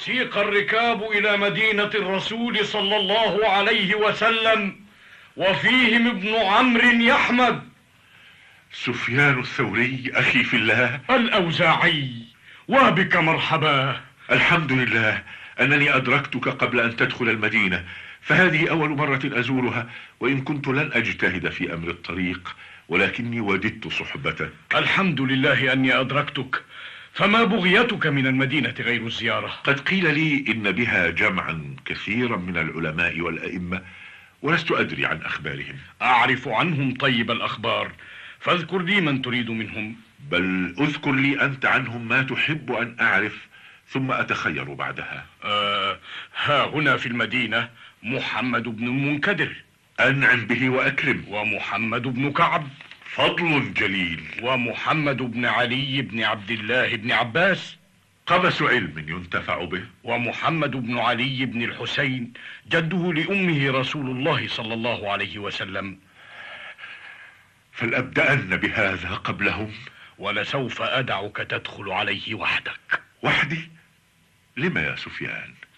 سيق الركاب إلى مدينة الرسول صلى الله عليه وسلم، وفيهم ابن عمرو يحمد. سفيان الثوري أخي في الله. الأوزاعي، وبك مرحبا. الحمد لله أنني أدركتك قبل أن تدخل المدينة، فهذه أول مرة أزورها، وإن كنت لن أجتهد في أمر الطريق، ولكني وددت صحبتك. الحمد لله أني أدركتك. فما بغيتك من المدينة غير الزيارة؟ قد قيل لي إن بها جمعا كثيرا من العلماء والأئمة، ولست أدري عن أخبارهم. أعرف عنهم طيب الأخبار، فاذكر لي من تريد منهم. بل أذكر لي أنت عنهم ما تحب أن أعرف، ثم أتخير بعدها. ها هنا في المدينة محمد بن المنكدر. أنعم به وأكرم. ومحمد بن كعب. فضل جليل. ومحمد بن علي بن عبد الله بن عباس. قبس علم ينتفع به. ومحمد بن علي بن الحسين، جده لأمه رسول الله صلى الله عليه وسلم. فلأبدأن بهذا قبلهم، ولسوف أدعك تدخل عليه وحدك. وحدي؟ لما يا سفيان؟